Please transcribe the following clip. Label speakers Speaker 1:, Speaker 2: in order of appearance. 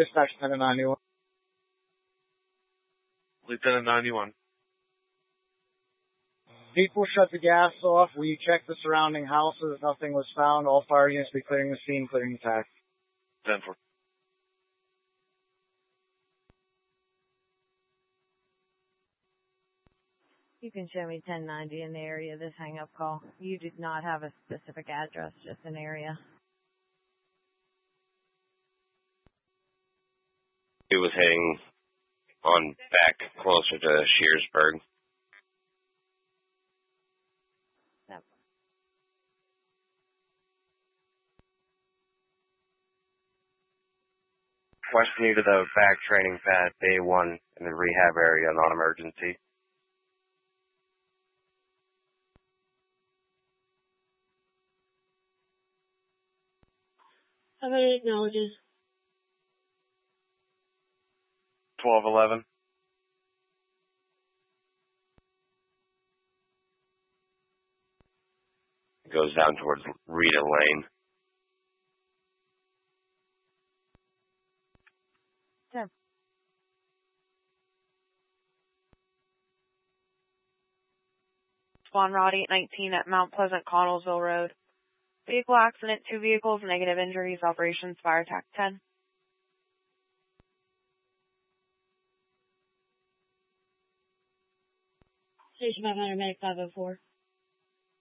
Speaker 1: Dispatch 1091.
Speaker 2: Lieutenant 91.
Speaker 1: People shut the gas off. We checked the surrounding houses. Nothing was found. All fire units be clearing the scene, clearing the tax.
Speaker 2: 10-4.
Speaker 3: You can show me 1090 in the area of this hang-up call. You did not have a specific address, just an area.
Speaker 4: He was heading on back closer to Shearsburg.
Speaker 3: Yep.
Speaker 4: Question you to the back training pad, A1 in the rehab area, non-emergency.
Speaker 5: How about it acknowledges?
Speaker 2: 1211.
Speaker 4: Goes down towards Rita Lane.
Speaker 3: Yep.
Speaker 6: Spawn Rod 819 at Mount Pleasant, Connellsville Road. Vehicle accident, 2 vehicles, negative injuries, operations, fire attack 10.
Speaker 5: Station 500, medic 504.